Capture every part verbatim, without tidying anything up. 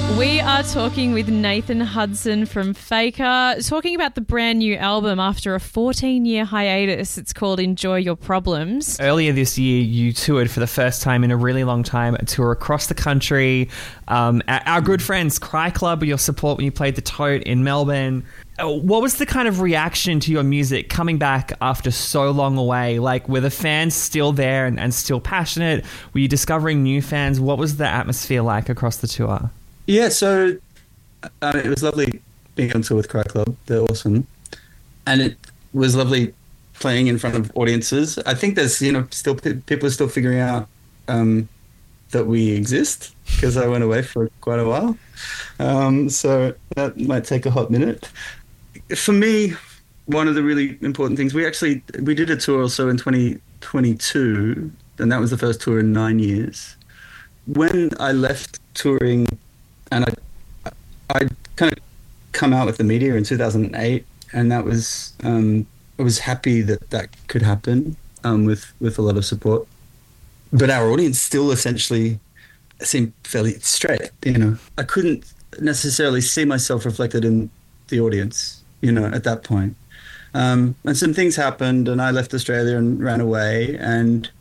We are talking with Nathan Hudson from Faker, talking about the brand new album after a fourteen-year hiatus. It's called Enjoy Your Problems. Earlier this year, you toured for the first time in a really long time, a tour across the country. Um, our good friends, Cry Club, your support when you played the Tote in Melbourne. What was the kind of reaction to your music coming back after so long away? Like, were the fans still there and, and still passionate? Were you discovering new fans? What was the atmosphere like across the tour? Yeah, so uh, it was lovely being on tour with Cry Club. They're awesome. And it was lovely playing in front of audiences. I think there's, you know, still people are still figuring out um, that we exist because I went away for quite a while. Um, so that might take a hot minute. For me, one of the really important things, we actually, we did a tour also in twenty twenty-two, and that was the first tour in nine years. When I left touring, and I, I kind of come out with the media in two thousand eight, and that was, um, I was happy that that could happen um, with, with a lot of support. But our audience still essentially seemed fairly straight, you know. I couldn't necessarily see myself reflected in the audience, you know, at that point. Um, and some things happened, and I left Australia and ran away. And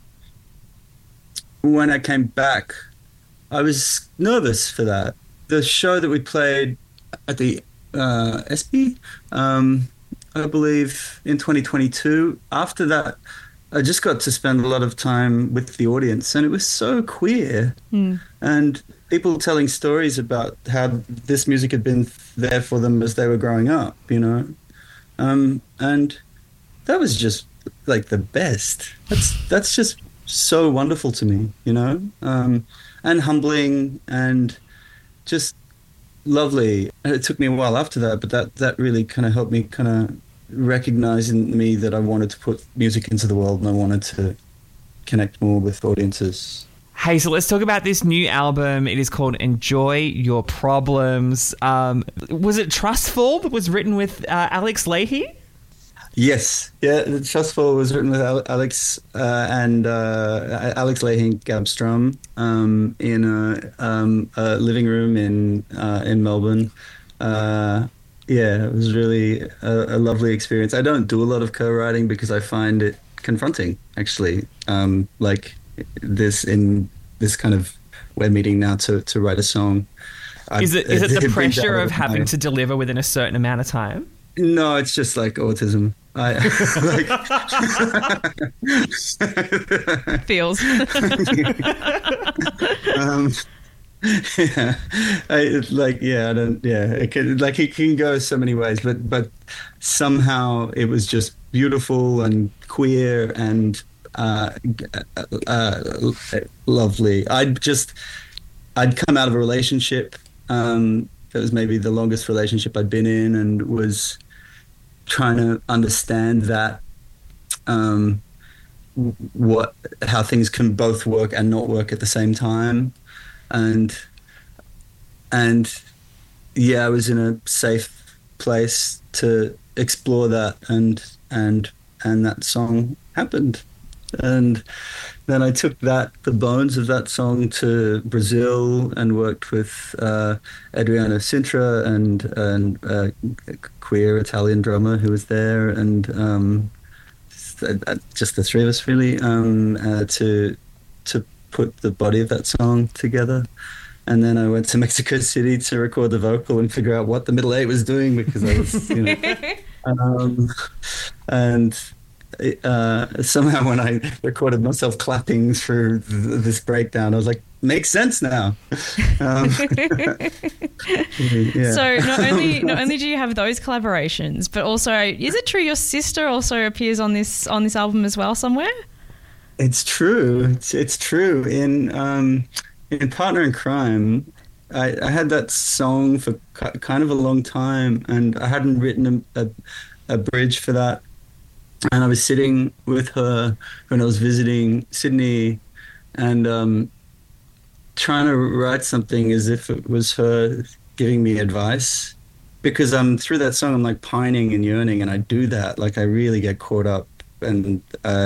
when I came back, I was nervous for that. The show that we played at the uh, S B, um, I believe, in twenty twenty-two, after that, I just got to spend a lot of time with the audience, and it was so queer. Mm. And people telling stories about how this music had been there for them as they were growing up, you know. Um, and that was just like the best. That's that's just so wonderful to me, you know, um, and humbling and just lovely. And it took me a while after that, but that, that really kind of helped me kind of recognize in me that I wanted to put music into the world and I wanted to connect more with audiences. Hey, so let's talk about this new album. It is called Enjoy Your Problems. Um, was it Trustful that was written with uh, Alex Leahy? Yes. Yeah, Trustful was written with Alex uh, and uh, Alex Leahy and Gab Strum um, in a, um, a living room in uh, in Melbourne. Uh, yeah, it was really a, a lovely experience. I don't do a lot of co-writing because I find it confronting, actually. Um, like this in this kind of we're meeting now to, to write a song. Is it is it the pressure of having to deliver within a certain amount of time? No, it's just like autism. I like feels. um, yeah, I, like yeah, I don't. Yeah, it can, like it can go so many ways, but but somehow it was just beautiful and queer and uh, uh, lovely. I'd just I'd come out of a relationship um, that was maybe the longest relationship I'd been in, and was trying to understand that um, what how things can both work and not work at the same time, and and yeah, I was in a safe place to explore that, and and and that song happened. And then I took that, the bones of that song, to Brazil and worked with uh, Adriano Sintra and, and uh, a queer Italian drummer who was there, and um, just the three of us really um, uh, to to put the body of that song together. And then I went to Mexico City to record the vocal and figure out what the middle eight was doing, because I was, you know, um, and. Uh, somehow when I recorded myself clapping through th- this breakdown, I was like, makes sense now. Um, yeah. So not only not only do you have those collaborations, but also, is it true your sister also appears on this on this album as well somewhere? It's true. It's, it's true. In um, in Partner in Crime, I, I had that song for k- kind of a long time, and I hadn't written a, a, a bridge for that. And I was sitting with her when I was visiting Sydney, and um, trying to write something as if it was her giving me advice, because I'm through that song I'm like pining and yearning, and I do that, like I really get caught up, and uh,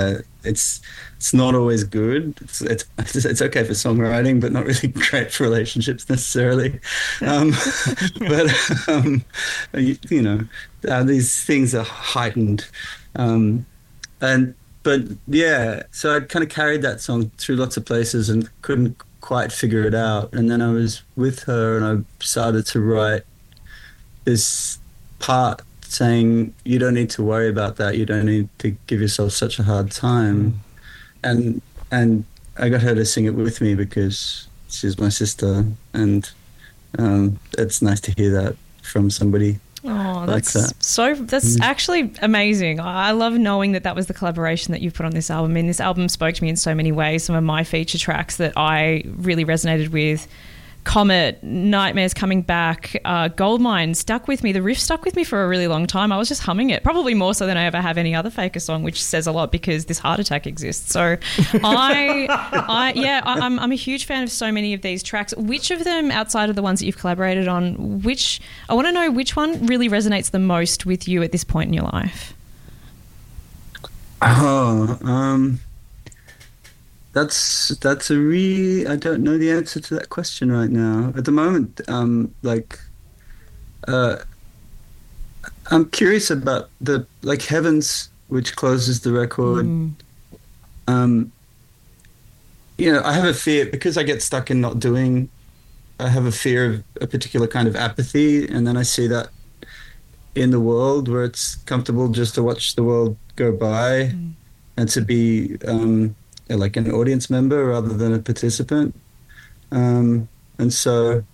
it's it's not always good. It's it's it's okay for songwriting, but not really great for relationships necessarily. Um, but um, you, you know, uh, these things are heightened, um, and but yeah. So I kind of carried that song through lots of places and couldn't quite figure it out. And then I was with her, and I started to write this part saying, you don't need to worry about that, you don't need to give yourself such a hard time. And and I got her to sing it with me because she's my sister, and um, it's nice to hear that from somebody. Oh, like that's that. so. That's actually amazing. I love knowing that that was the collaboration that you've put on this album. I mean, this album spoke to me in so many ways. Some of my feature tracks that I really resonated with, Comet, Nightmares Coming Back, uh, Goldmine, stuck with me. The riff stuck with me for a really long time. I was just humming it, probably more so than I ever have any other Faker song, which says a lot because this heart attack exists. So I, I yeah, I, I'm, I'm a huge fan of so many of these tracks. Which of them, outside of the ones that you've collaborated on, which I want to know which one really resonates the most with you at this point in your life? Oh, um... That's that's a really, I don't know the answer to that question right now. At the moment, um, like, uh, I'm curious about the, like, Heavens, which closes the record. Mm. Um, you know, I have a fear, because I get stuck in not doing, I have a fear of a particular kind of apathy, and then I see that in the world where it's comfortable just to watch the world go by mm. and to be... Um, like an audience member rather than a participant. Um, and so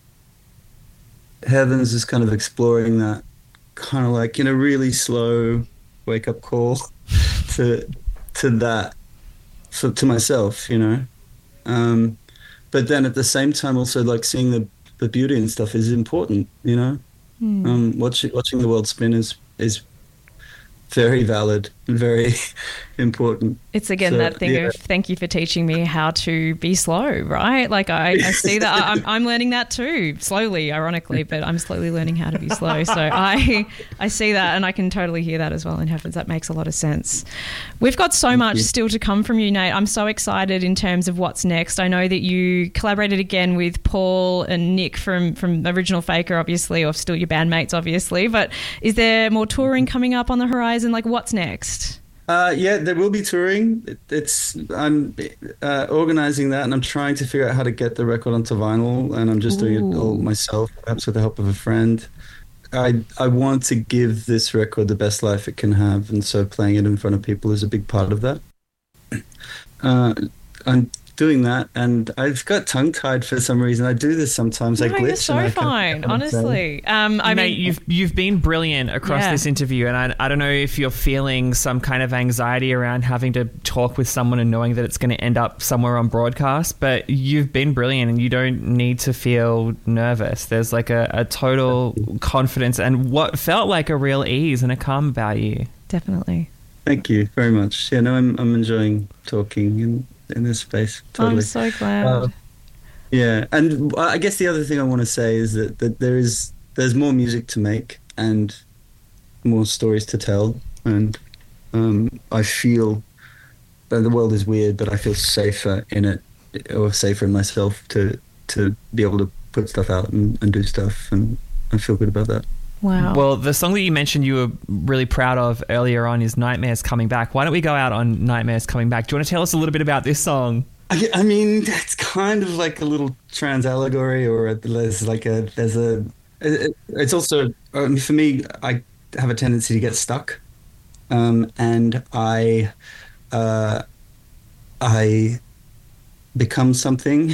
Heavens is kind of exploring that, kind of like in a really slow wake-up call to to that, for, to myself, you know. Um, but then at the same time also like seeing the, the beauty and stuff is important, you know. Mm. Um, watching, watching the world spin is, is very valid and very important. It's again so, that thing yeah. of thank you for teaching me how to be slow, right? Like I, I see that I'm, I'm learning that too, slowly, ironically, but I'm slowly learning how to be slow. So I I see that, and I can totally hear that as well in Heavens. That makes a lot of sense. We've got so much still to come from you, Nate. I'm so excited in terms of what's next. I know that you collaborated again with Paul and Nick from, from original Faker, obviously, or still your bandmates, obviously, but is there more touring coming up on the horizon? Like, what's next? Uh, yeah, there will be touring. It, it's I'm uh, organising that, and I'm trying to figure out how to get the record onto vinyl, and I'm just Ooh. doing it all myself, perhaps with the help of a friend. I I want to give this record the best life it can have, and so playing it in front of people is a big part of that. Uh, I'm doing that, and I've got tongue-tied for some reason. I do this sometimes. No, I glitch. You're so and fine, honestly. Um, I Mate, mean, you've you've been brilliant across yeah. this interview, and I, I don't know if you're feeling some kind of anxiety around having to talk with someone and knowing that it's going to end up somewhere on broadcast, but you've been brilliant, and you don't need to feel nervous. There's like a, a total confidence and what felt like a real ease and a calm about you. Definitely. Thank you very much. Yeah, no, I'm I'm enjoying talking and. in this space. Totally. I'm so glad. Uh, yeah, and I guess the other thing I want to say is that, that there is there's more music to make and more stories to tell, and um, I feel that the world is weird, but I feel safer in it, or safer in myself to to be able to put stuff out and, and do stuff, and I feel good about that. Wow. Well, the song that you mentioned you were really proud of earlier on is Nightmares Coming Back. Why don't we go out on Nightmares Coming Back? Do you want to tell us a little bit about this song? I, I mean, it's kind of like a little trans allegory, or a, there's like a, there's a, it, it's also, um, for me, I have a tendency to get stuck. Um, and I, uh, I become something.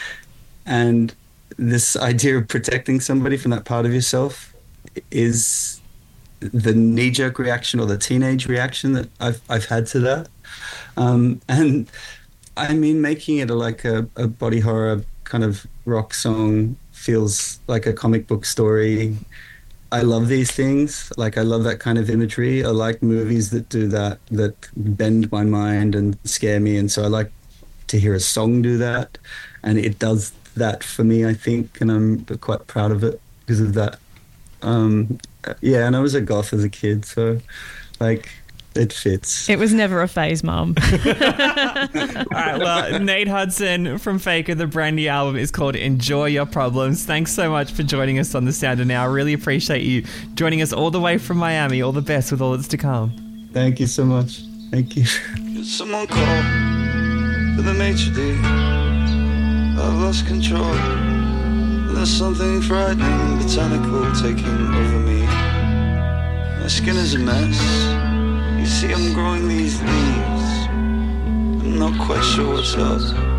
And this idea of protecting somebody from that part of yourself is the knee-jerk reaction or the teenage reaction that I've I've had to that, um, and I mean making it a, like a, a body horror kind of rock song feels like a comic book story. I love these things. Like I love that kind of imagery. I like movies that do that, that bend my mind and scare me, and so I like to hear a song do that, and it does that for me, I think, and I'm quite proud of it because of that. Um, yeah, and I was a goth as a kid, so like it fits. It was never a phase, Mum. All right, well, Nate Hudson from Faker, the brand new album is called Enjoy Your Problems. Thanks so much for joining us on The Sound of Now. I really appreciate you joining us all the way from Miami. All the best with all that's to come. Thank you so much. Thank you. Could someone call for the maitre d'? I've lost control. There's something frightening, botanical taking over me. My skin is a mess. You see I'm growing these leaves. I'm not quite sure what's up.